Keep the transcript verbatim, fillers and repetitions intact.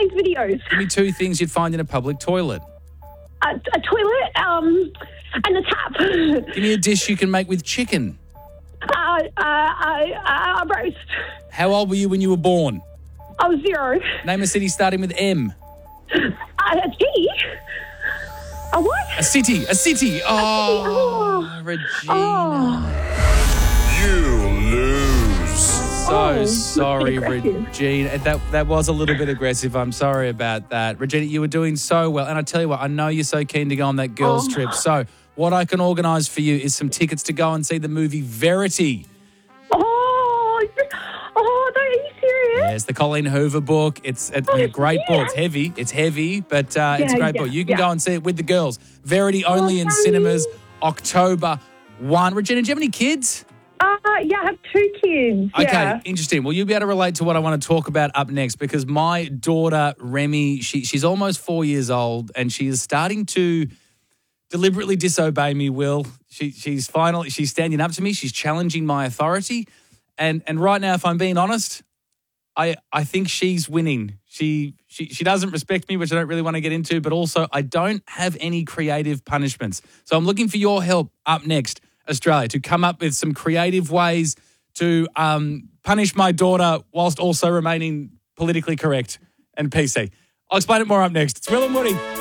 Chinese videos. Give me two things you'd find in a public toilet. A, a toilet, um, and a tap. Give me a dish you can make with chicken. Uh, uh, uh, a roast. How old were you when you were born? I was zero. Name a city starting with M. Uh, a tea. A what? A city. A city. Oh, Oh. Regina. Oh. You lose. So Oh, sorry, aggressive. Regina. That that was a little bit aggressive. I'm sorry about that. Regina, you were doing so well. And I tell you what, I know you're so keen to go on that girls' Oh. trip. So what I can organise for you is some tickets to go and see the movie Verity. Oh, oh, no, are you serious? Yes, the Colleen Hoover book. It's, it's a great book. It's heavy. It's heavy, but uh, it's a Yeah, great yeah, book. You can yeah. go and see it with the girls. Verity only in honey. cinemas October first. Regina, do you have any kids? Uh, yeah, I have two kids. Okay, Yeah. interesting. Well, you'll be able to relate to what I want to talk about up next because my daughter, Remy, she, she's almost four years old and she is starting to deliberately disobey me, Will. She, she's finally, she's standing up to me. She's challenging my authority. And and right now, if I'm being honest, I I think she's winning. She she she doesn't respect me, which I don't really want to get into, but also I don't have any creative punishments. So I'm looking for your help up next, Australia, to come up with some creative ways to um, punish my daughter whilst also remaining politically correct and P C. I'll explain it more up next. It's Will and Woody.